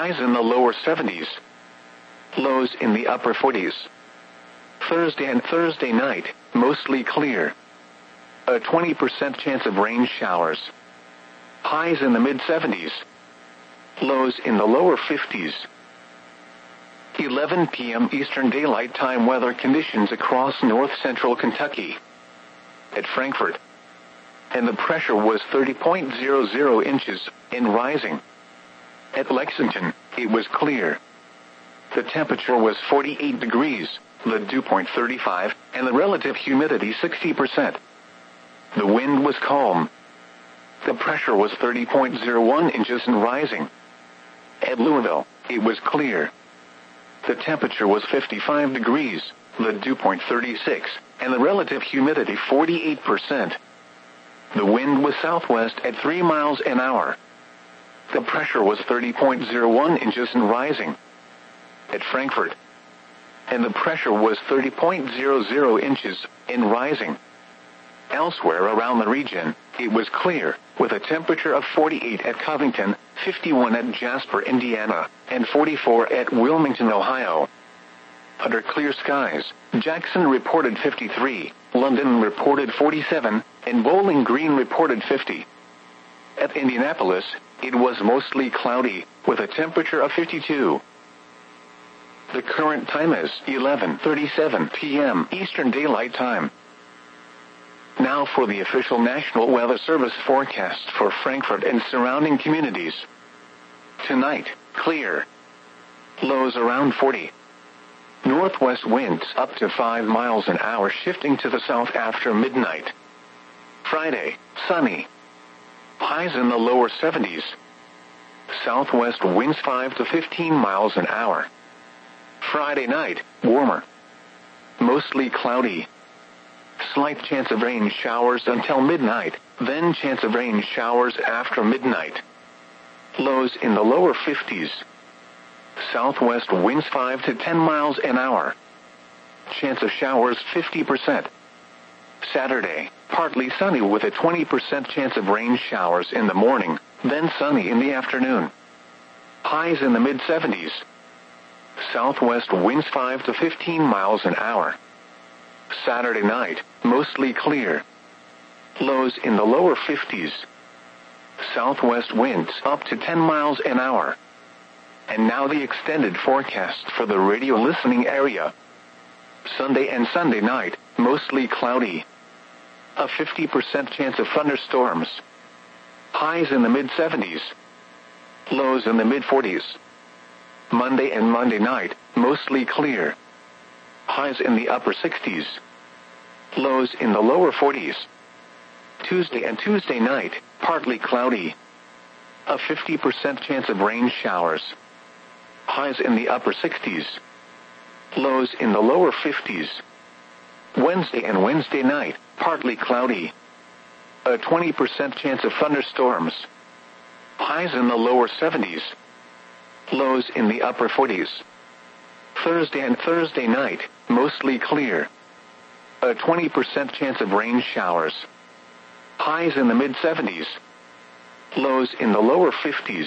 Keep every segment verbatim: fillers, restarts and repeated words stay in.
highs in the lower seventies. Lows in the upper forties. Thursday and Thursday night, mostly clear. A twenty percent chance of rain showers. Highs in the mid seventies. Lows in the lower fifties. eleven p m Eastern Daylight Time weather conditions across north-central Kentucky. At Frankfort. And the pressure was thirty point zero zero inches, and rising. At Lexington, it was clear. The temperature was forty-eight degrees, the dew point thirty-five, and the relative humidity sixty percent. The wind was calm. The pressure was thirty point zero one inches and rising. At Louisville, it was clear. The temperature was fifty-five degrees, the dew point thirty-six, and the relative humidity forty-eight percent. The wind was southwest at three miles an hour. The pressure was thirty point zero one inches and rising. At Frankfort. And the pressure was thirty point zero zero inches, and rising. Elsewhere around the region, it was clear, with a temperature of forty-eight at Covington, fifty-one at Jasper, Indiana, and forty-four at Wilmington, Ohio. Under clear skies, Jackson reported fifty-three, London reported forty-seven, and Bowling Green reported fifty. At Indianapolis, it was mostly cloudy, with a temperature of fifty-two. The current time is eleven thirty-seven p m Eastern Daylight Time. Now for the official National Weather Service forecast for Frankfort and surrounding communities. Tonight, clear. Lows around forty. Northwest winds up to five miles an hour shifting to the south after midnight. Friday, sunny. Highs in the lower seventies. Southwest winds five to fifteen miles an hour. Friday night, warmer. Mostly cloudy. Slight chance of rain showers until midnight, then chance of rain showers after midnight. Lows in the lower fifties. Southwest winds five to ten miles an hour. Chance of showers fifty percent. Saturday, partly sunny with a twenty percent chance of rain showers in the morning, then sunny in the afternoon. Highs in the mid seventies. Southwest winds five to fifteen miles an hour. Saturday night, mostly clear. Lows in the lower fifties. Southwest winds up to ten miles an hour. And now the extended forecast for the radio listening area. Sunday and Sunday night, mostly cloudy. A fifty percent chance of thunderstorms. Highs in the mid seventies. Lows in the mid forties. Monday and Monday night, mostly clear. Highs in the upper sixties. Lows in the lower forties. Tuesday and Tuesday night, partly cloudy. A fifty percent chance of rain showers. Highs in the upper sixties. Lows in the lower fifties. Wednesday and Wednesday night, partly cloudy. A twenty percent chance of thunderstorms. Highs in the lower seventies. Lows in the upper forties. Thursday and Thursday night, mostly clear. A twenty percent chance of rain showers. Highs in the mid seventies. Lows in the lower fifties.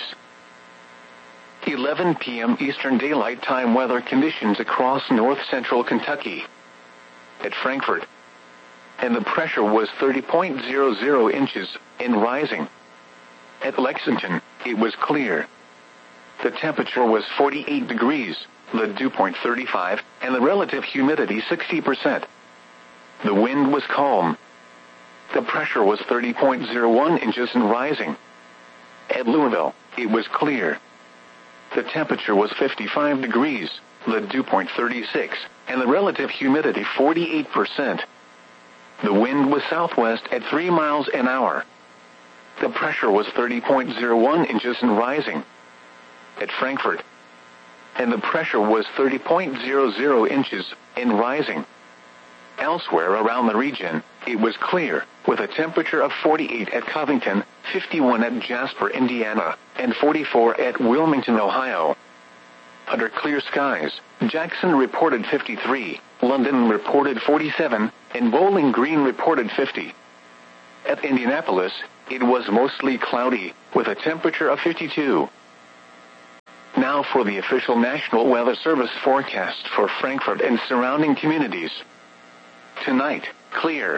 eleven p m Eastern Daylight Time weather conditions across north-central Kentucky. At Frankfort. And the pressure was thirty point zero zero inches, and rising. At Lexington, it was clear. The temperature was forty-eight degrees, the dew point thirty-five, and the relative humidity sixty percent. The wind was calm. The pressure was thirty point zero one inches and rising. At Louisville, it was clear. The temperature was fifty-five degrees, the dew point thirty-six, and the relative humidity forty-eight percent. The wind was southwest at three miles an hour. The pressure was thirty point zero one inches and rising. At Frankfort. And the pressure was thirty point zero zero inches, and rising. Elsewhere around the region, it was clear, with a temperature of forty-eight at Covington, fifty-one at Jasper, Indiana, and forty-four at Wilmington, Ohio. Under clear skies, Jackson reported fifty-three, London reported forty-seven, and Bowling Green reported fifty. At Indianapolis, it was mostly cloudy, with a temperature of fifty-two. Now for the official National Weather Service forecast for Frankfurt and surrounding communities. Tonight, clear.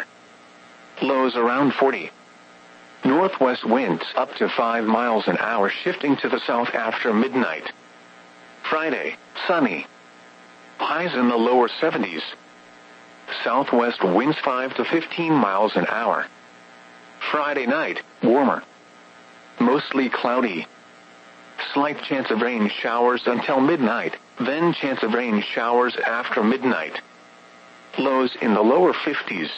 Lows around forty. Northwest winds up to five miles an hour shifting to the south after midnight. Friday, sunny. Highs in the lower seventies. Southwest winds five to fifteen miles an hour. Friday night, warmer. Mostly cloudy. Slight chance of rain showers until midnight, then chance of rain showers after midnight. Lows in the lower fifties.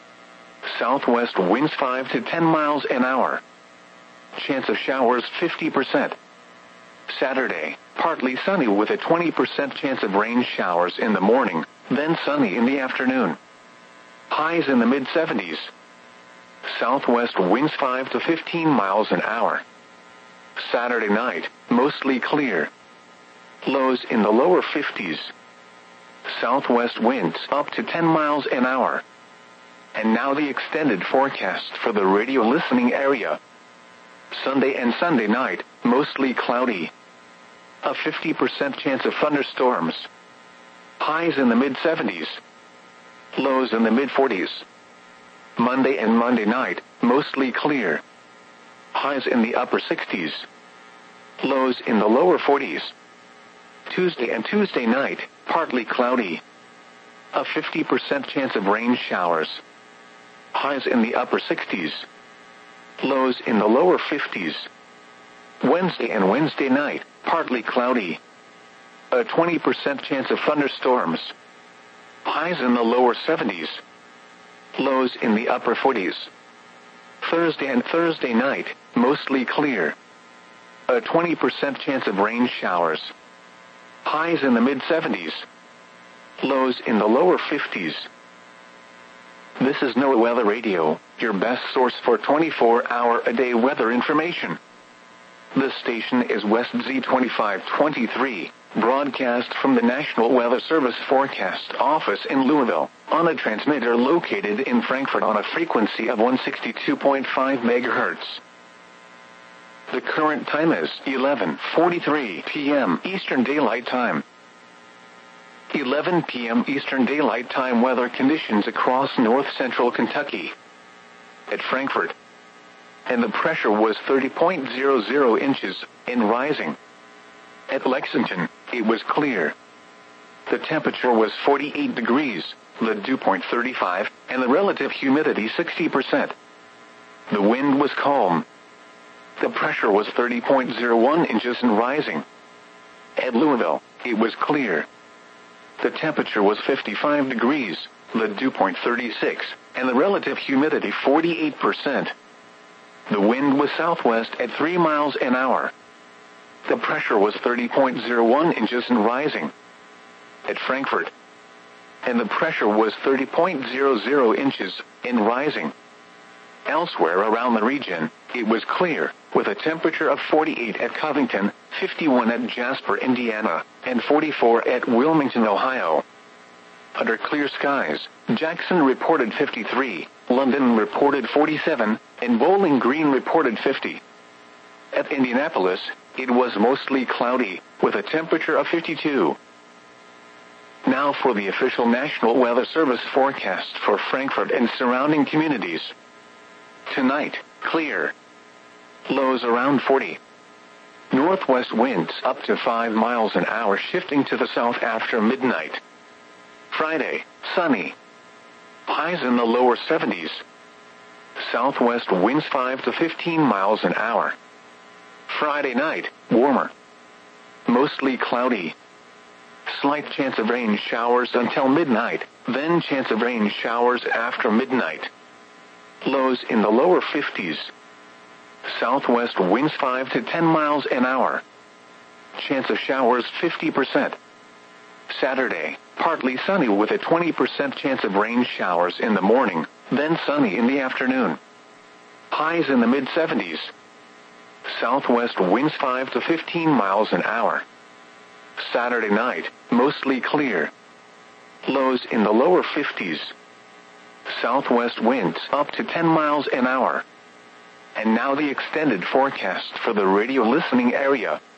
Southwest winds five to ten miles an hour. Chance of showers fifty percent. Saturday, partly sunny with a twenty percent chance of rain showers in the morning, then sunny in the afternoon. Highs in the mid seventies. Southwest winds five to fifteen miles an hour. Saturday night, mostly clear. Lows in the lower fifties. Southwest winds up to ten miles an hour. And now the extended forecast for the radio listening area. Sunday and Sunday night, mostly cloudy. A fifty percent chance of thunderstorms. Highs in the mid seventies. Lows in the mid forties. Monday and Monday night, mostly clear. Highs in the upper sixties. Lows in the lower forties. Tuesday and Tuesday night, partly cloudy. A fifty percent chance of rain showers. Highs in the upper sixties. Lows in the lower fifties. Wednesday and Wednesday night, partly cloudy. A twenty percent chance of thunderstorms. Highs in the lower seventies. Lows in the upper forties. Thursday and Thursday night, mostly clear. A twenty percent chance of rain showers. Highs in the mid seventies. Lows in the lower fifties. This is NOAA Weather Radio, your best source for twenty-four hour a day weather information. This station is West Z twenty-five twenty-three, broadcast from the National Weather Service Forecast Office in Louisville, on a transmitter located in Frankfurt on a frequency of one sixty-two point five megahertz. The current time is eleven forty-three p.m. Eastern Daylight Time. eleven p.m. Eastern Daylight Time weather conditions across north-central Kentucky. At Frankfurt. And the pressure was thirty point zero zero inches, in rising. At Lexington, it was clear. The temperature was forty-eight degrees, the dew point thirty-five, and the relative humidity sixty percent. The wind was calm. The pressure was thirty point zero one inches and rising. At Louisville, it was clear. The temperature was fifty-five degrees, the dew point thirty-six, and the relative humidity forty-eight percent. The wind was southwest at three miles an hour. The pressure was thirty point zero one inches and rising. At Frankfurt. And the pressure was thirty point zero zero inches, and rising. Elsewhere around the region, it was clear, with a temperature of forty-eight at Covington, fifty-one at Jasper, Indiana, and forty-four at Wilmington, Ohio. Under clear skies, Jackson reported fifty-three, London reported forty-seven, and Bowling Green reported fifty. At Indianapolis, it was mostly cloudy, with a temperature of fifty-two. Now for the official National Weather Service forecast for Frankfurt and surrounding communities. Tonight, clear. Lows around forty. Northwest winds up to five miles an hour shifting to the south after midnight. Friday, sunny. Highs in the lower seventies. Southwest winds five to fifteen miles an hour. Friday night, warmer. Mostly cloudy. Slight chance of rain showers until midnight, then chance of rain showers after midnight. Lows in the lower fifties. Southwest winds five to ten miles an hour. Chance of showers fifty percent. Saturday, partly sunny with a twenty percent chance of rain showers in the morning, then sunny in the afternoon. Highs in the mid seventies. Southwest winds five to fifteen miles an hour. Saturday night, mostly clear. Lows in the lower fifties. Southwest winds up to ten miles an hour. And now the extended forecast for the radio listening area.